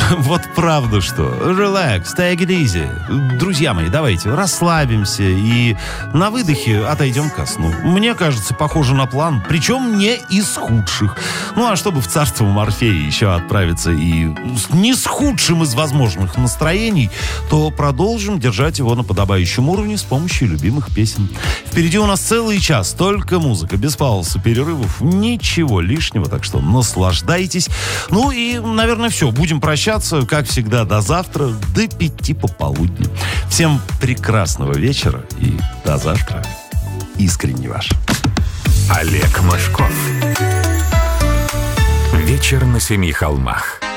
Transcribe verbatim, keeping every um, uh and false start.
Вот правда что. Relax, take it easy. Друзья мои, давайте расслабимся и на выдохе отойдем ко сну. Мне кажется, похоже на план, причем не из худших. Ну, а чтобы в царство Морфея еще отправиться и не с худшим из возможных настроений, то продолжим держать его на подобающем уровне с помощью любимых песен. Впереди у нас целый час, только музыка, без пауз и перерывов, ничего лишнего, так что наслаждайтесь. Ну и, наверное, все. Будем прощаться, как всегда, до завтра, до пяти пополудни. Всем прекрасного вечера и до завтра. Искренне ваш Олег Мошков. Вечер на семи холмах.